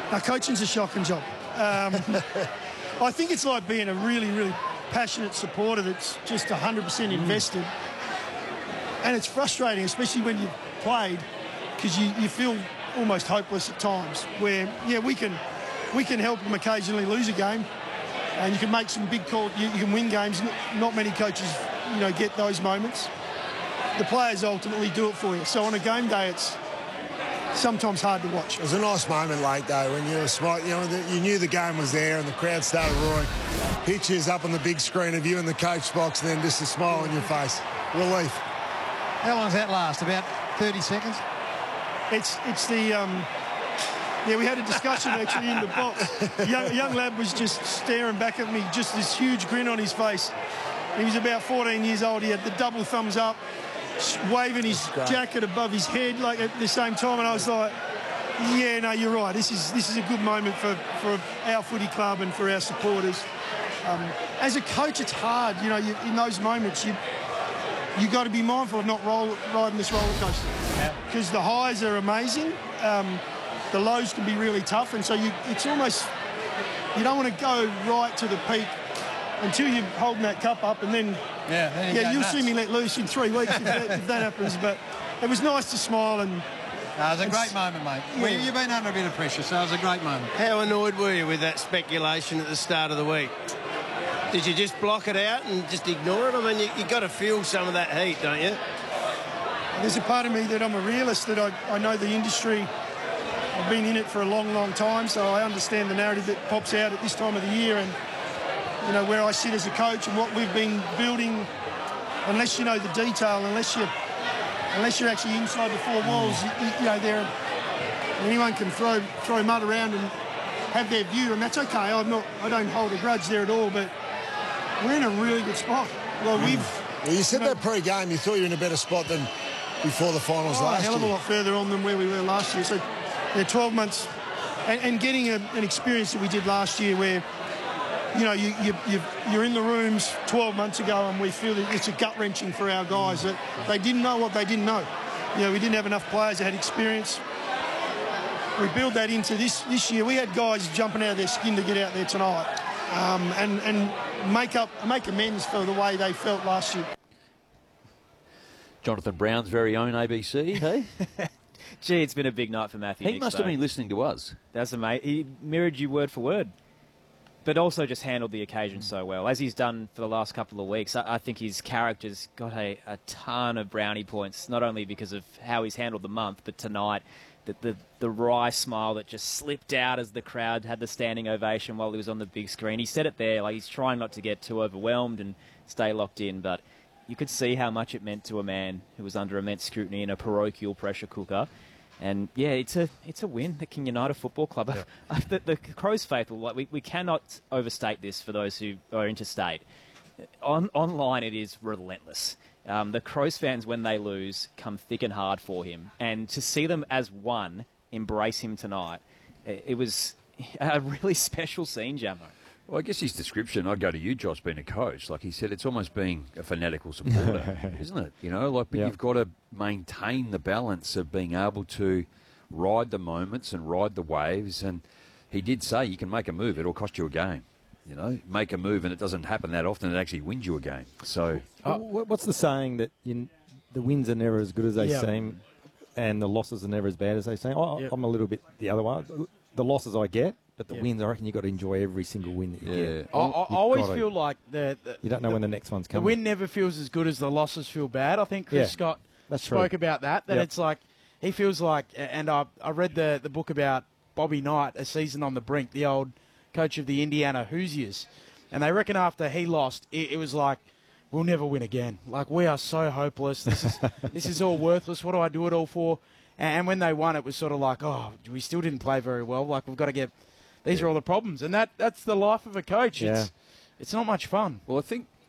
Now, coaching's a shocking job. I think it's like being a really, really passionate supporter that's just 100% invested. And it's frustrating, especially when you've played, because you feel almost hopeless at times where, yeah, we can help them occasionally lose a game and you can make some big calls, you can win games. Not many coaches, get those moments. The players ultimately do it for you. So on a game day, it's sometimes hard to watch. It was a nice moment late, though, when you were smart. You knew the game was there and the crowd started roaring. Pictures up on the big screen of you in the coach box and then just a smile on your face. Relief. How long does that last? About 30 seconds? It's the... we had a discussion actually in the box. Young lad was just staring back at me, just this huge grin on his face. He was about 14 years old. He had the double thumbs up, waving his jacket above his head like at the same time, and I was like, yeah, no, you're right. This is a good moment for our footy club and for our supporters. As a coach, it's hard. In those moments, you got to be mindful of not riding this roller coaster, because the highs are amazing. The lows can be really tough, and so it's almost, you don't want to go right to the peak until you're holding that cup up, and then you'll see me let loose in 3 weeks if that happens. But it was nice to smile. And it was a great moment, mate. Yeah. You've been under a bit of pressure, so it was a great moment. How annoyed were you with that speculation at the start of the week? Did you just block it out and just ignore it? I mean, you got to feel some of that heat, don't you? There's a part of me that I'm a realist, that I know the industry. I've been in it for a long, long time, so I understand the narrative that pops out at this time of the year, and where I sit as a coach and what we've been building. Unless you know the detail, unless you're actually inside the four walls, anyone can throw mud around and have their view, and that's okay. I don't hold a grudge there at all, but we're in a really good spot. Well, you said that pre-game, you thought you were in a better spot than before the finals last year. A hell of a lot further on than where we were last year. So, 12 months, and getting an experience that we did last year, where you're in the rooms 12 months ago, and we feel that it's a gut-wrenching for our guys that they didn't know what they didn't know. We didn't have enough players that had experience. We build that into this year. We had guys jumping out of their skin to get out there tonight, and make amends for the way they felt last year. Jonathan Brown's very own ABC, hey? Gee, it's been a big night for Matthew. He must have been listening to us. That's amazing. He mirrored you word for word, but also just handled the occasion so well, as he's done for the last couple of weeks. I think his character's got a ton of brownie points, not only because of how he's handled the month, but tonight, the wry smile that just slipped out as the crowd had the standing ovation while he was on the big screen. He said it there, like he's trying not to get too overwhelmed and stay locked in, but you could see how much it meant to a man who was under immense scrutiny in a parochial pressure cooker. And, yeah, it's a win that can unite a football club. Yeah. The Crows faithful, we cannot overstate this for those who are interstate. Online, it is relentless. The Crows fans, when they lose, come thick and hard for him. And to see them as one embrace him tonight, it was a really special scene, Jamo. Well, I guess his description, I'd go to you, Josh, being a coach. Like he said, it's almost being a fanatical supporter, isn't it? But you've got to maintain the balance of being able to ride the moments and ride the waves. And he did say you can make a move, it'll cost you a game. Make a move and it doesn't happen that often, it actually wins you a game. So, what's the saying that the wins are never as good as they seem and the losses are never as bad as they seem? I'm a little bit the other way. The losses I get, but the wins, I reckon you've got to enjoy every single win that you get. I always feel like you don't know when the next one's coming. The win never feels as good as the losses feel bad. I think Chris Scott spoke about that. It's like he feels like, and I read the book about Bobby Knight, A Season on the Brink, the old coach of the Indiana Hoosiers, and they reckon after he lost, it was like, we'll never win again. Like, we are so hopeless. This is all worthless. What do I do it all for? And when they won, it was sort of like, oh, we still didn't play very well. Like, we've got to get. These are all the problems, and that's the life of a coach. Yeah. It's not much fun. Well,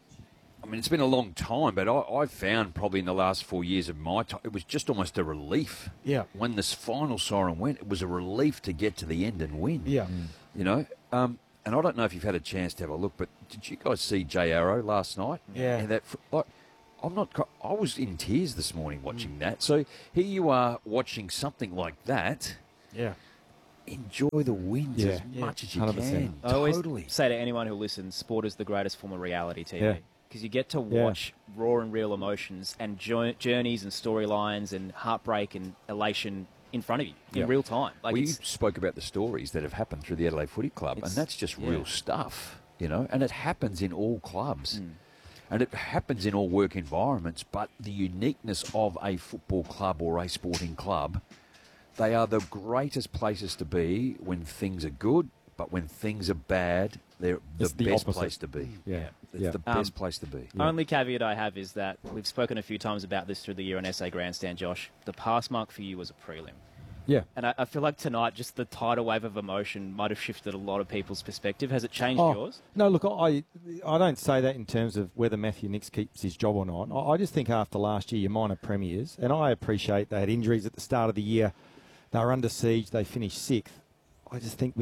it's been a long time, but I've found probably in the last 4 years of my time, it was just almost a relief. Yeah. When this final siren went, it was a relief to get to the end and win. Yeah. And I don't know if you've had a chance to have a look, but did you guys see Jay Arrow last night? Yeah. And I was in tears this morning watching that. So here you are watching something like that. Yeah. enjoy the wins as much as you 100%. can. I always Totally. say to anyone who listens, sport is the greatest form of reality TV. Yeah. Because you get to watch raw and real emotions and journeys and storylines and heartbreak and elation in front of you in real time. Like we spoke about the stories that have happened through the Adelaide Footy Club, and that's just real stuff, you know, and it happens in all clubs. And it happens in all work environments, but the uniqueness of a football club or a sporting club, they are the greatest places to be when things are good, but when things are bad, they're the best place to be. It's the best place to be. Only caveat I have is that we've spoken a few times about this through the year on SA Grandstand, Josh. The pass mark for you was a prelim. Yeah. And I feel like tonight, just the tidal wave of emotion might have shifted a lot of people's perspective. Has it changed yours? No, look, I don't say that in terms of whether Matthew Nicks keeps his job or not. I just think after last year, your minor premiers, and I appreciate they had injuries at the start of the year. They were under siege. They finished 6th. I just think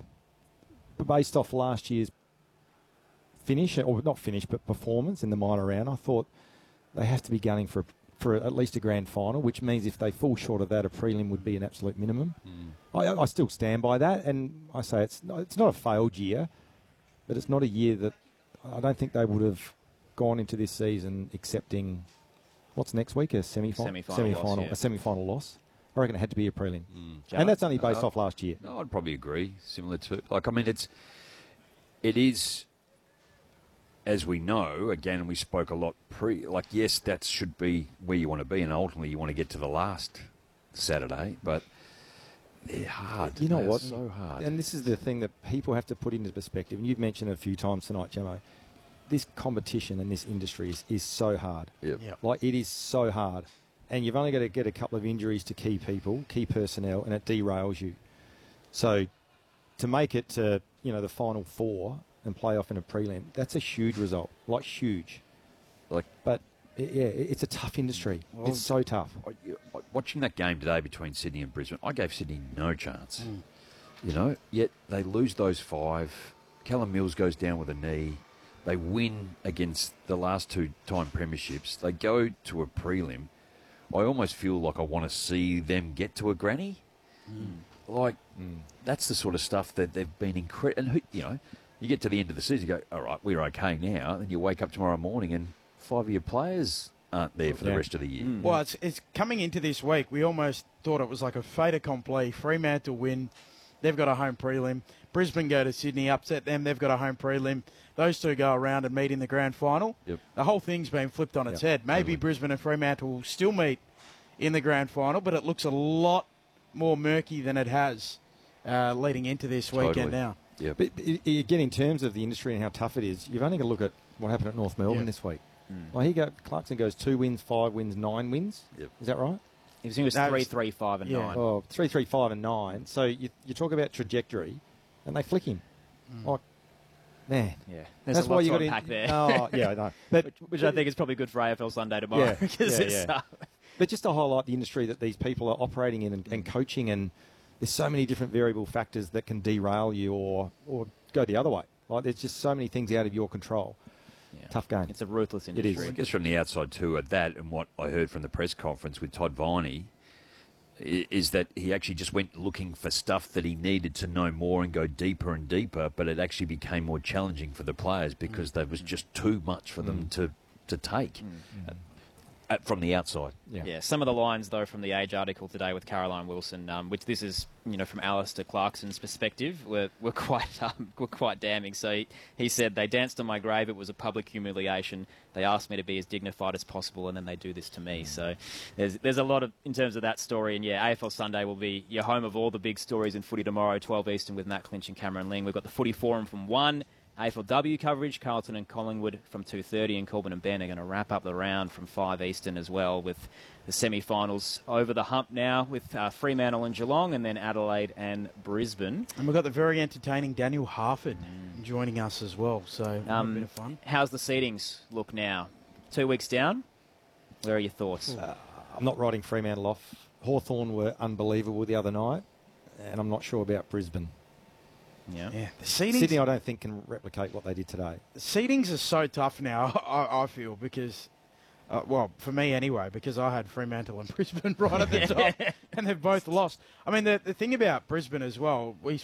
based off last year's finish, or not finish, but performance in the minor round, I thought they have to be gunning for at least a grand final, which means if they fall short of that, a prelim would be an absolute minimum. I still stand by that, and I say it's not a failed year, but it's not a year that I don't think they would have gone into this season accepting what's next week, a semi-final loss. I reckon it had to be a prelim. And that's only based off last year. No, I'd probably agree. Similar to, like, I mean, it is, as we know, again, we spoke a lot yes, that should be where you want to be, and ultimately you want to get to the last Saturday, but they're hard. You know what? So hard. And this is the thing that people have to put into perspective, and you've mentioned it a few times tonight, Jamo. This competition and this industry is so hard. Yep. Like, it is so hard. And you've only got to get a couple of injuries to key people, key personnel, and it derails you. So to make it to, the Final Four and play off in a prelim, that's a huge result. Like, huge. But, it's a tough industry. Well, it's so tough. Watching that game today between Sydney and Brisbane, I gave Sydney no chance. Yet they lose those 5. Callum Mills goes down with a knee. They win against the last 2 time premierships. They go to a prelim. I almost feel like I want to see them get to a granny. That's the sort of stuff that they've been incredible. And, you get to the end of the season, you go, all right, we're okay now. Then you wake up tomorrow morning and 5 of your players aren't there for the rest of the year. Well, it's coming into this week. We almost thought it was like a fait accompli. Fremantle win. They've got a home prelim. Brisbane go to Sydney, upset them. They've got a home prelim. Those two go around and meet in the grand final. Yep. The whole thing's been flipped on its head. Maybe Brisbane and Fremantle will still meet in the grand final, but it looks a lot more murky than it has leading into this weekend now. Yep. But again, in terms of the industry and how tough it is, you've only got to look at what happened at North Melbourne this week. Well, Clarkson goes 2 wins, 5 wins, 9 wins. Yep. Is that right? It was 3, 3, 5 and 9. Oh, 3, 3, 5 and 9. So you talk about trajectory, and they flick him. Like, man. Yeah. That's why you got to unpack there. Oh, yeah, I know. Which I think is probably good for AFL Sunday tomorrow. But just to highlight the industry that these people are operating in and coaching, and there's so many different variable factors that can derail you or go the other way. Like, there's just so many things out of your control. Yeah. Tough game. It's a ruthless industry. It is. I guess from the outside too, at that, and what I heard from the press conference with Todd Viney, is that he actually just went looking for stuff that he needed to know more and go deeper and deeper, but it actually became more challenging for the players because there was just too much for them to take from the outside. Yeah, some of the lines, though, from the Age article today with Caroline Wilson, which this is, from Alistair Clarkson's perspective, were quite damning. So he said, "They danced on my grave. It was a public humiliation. They asked me to be as dignified as possible, and then they do this to me." So there's a lot of, in terms of that story. And AFL Sunday will be your home of all the big stories in footy tomorrow, 12 Eastern with Matt Clinch and Cameron Ling. We've got the Footy Forum from 1. AFLW coverage, Carlton and Collingwood from 2:30, and Corbin and Ben are going to wrap up the round from 5 Eastern as well, with the semi-finals over the hump now with Fremantle and Geelong, and then Adelaide and Brisbane. And we've got the very entertaining Daniel Harford joining us as well, so a bit of fun. How's the seedings look now? 2 weeks down? Where are your thoughts? I'm not writing Fremantle off. Hawthorn were unbelievable the other night, and I'm not sure about Brisbane. Yeah. The seedings, Sydney, I don't think, can replicate what they did today. The seedings are so tough now, I feel, because, for me anyway, because I had Fremantle and Brisbane right at the top. and they've both lost. I mean, the thing about Brisbane as well, we